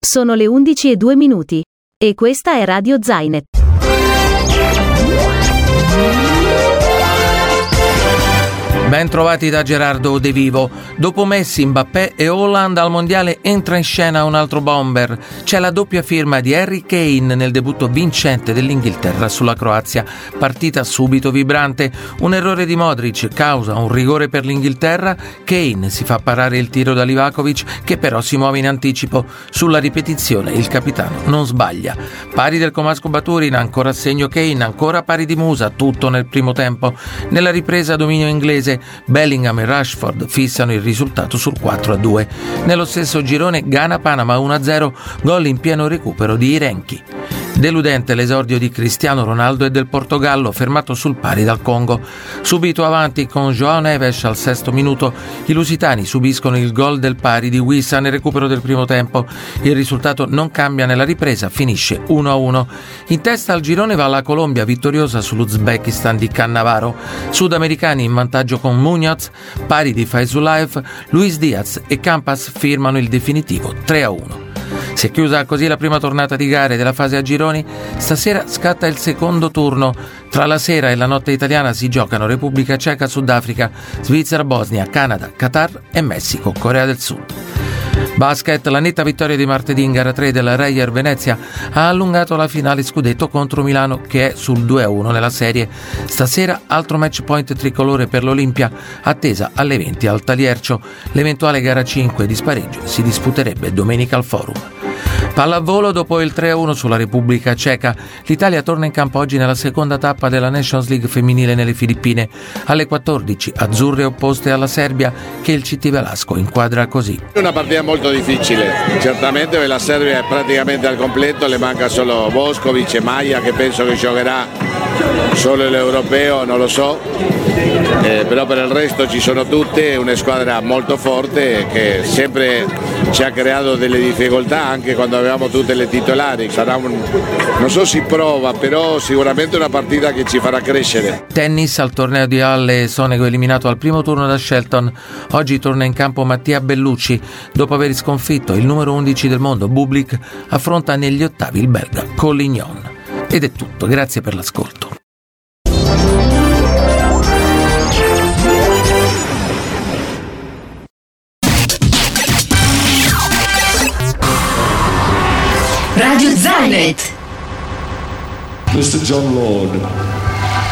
Sono le 11:02 e questa è Radio Zainet. Ben trovati da Gerardo De Vivo. Dopo Messi, Mbappé e Haaland al mondiale entra in scena un altro bomber. C'è la doppia firma di Harry Kane nel debutto vincente dell'Inghilterra sulla Croazia. Partita subito vibrante. Un errore di Modric causa un rigore per l'Inghilterra. Kane si fa parare il tiro da Livakovic, che però si muove in anticipo. Sulla ripetizione il capitano non sbaglia. Pari del Comasco Baturin, ancora a segno Kane, ancora pari di Musa, tutto nel primo tempo. Nella ripresa dominio inglese. Bellingham e Rashford fissano il risultato sul 4-2. Nello stesso girone Ghana-Panama 1-0, gol in pieno recupero di Irenchi. Deludente l'esordio di Cristiano Ronaldo e del Portogallo, fermato sul pari dal Congo. Subito avanti con João Neves al 6° minuto, i lusitani subiscono il gol del pari di Wissa nel recupero del primo tempo. Il risultato non cambia nella ripresa, finisce 1-1. In testa al girone va la Colombia, vittoriosa sull'Uzbekistan di Cannavaro. Sudamericani in vantaggio con Muñoz, pari di Faizulaev, Luis Diaz e Campas firmano il definitivo 3-1. Si è chiusa così la prima tornata di gare della fase a gironi. Stasera scatta il secondo turno. Tra la sera e la notte italiana si giocano Repubblica Ceca, Sudafrica, Svizzera, Bosnia, Canada, Qatar e Messico, Corea del Sud. Basket, la netta vittoria di martedì in gara 3 della Reyer Venezia ha allungato la finale scudetto contro Milano, che è sul 2-1 nella serie. Stasera altro match point tricolore per l'Olimpia, attesa alle 20 al Taliercio. L'eventuale gara 5 di spareggio si disputerebbe domenica al Forum. Pallavolo, dopo il 3-1 sulla Repubblica Ceca, l'Italia torna in campo oggi nella seconda tappa della Nations League femminile nelle Filippine. Alle 14, azzurre opposte alla Serbia, che il CT Velasco inquadra così. È una partita molto difficile, certamente la Serbia è praticamente al completo, le manca solo Boskovic e Maia, che penso che giocherà solo l'Europeo, non lo so, però per il resto ci sono tutte, una squadra molto forte che sempre ci ha creato delle difficoltà anche quando avevamo tutte le titolari. Sarà non so si prova, però sicuramente una partita che ci farà crescere. Tennis, al torneo di Halle, Sonego eliminato al primo turno da Shelton. Oggi torna in campo Mattia Bellucci. Dopo aver sconfitto il numero 11 del mondo Bublik, affronta negli ottavi il belga Collignon. Ed è tutto, grazie per l'ascolto. Radio Zainet. Mr. John Lord.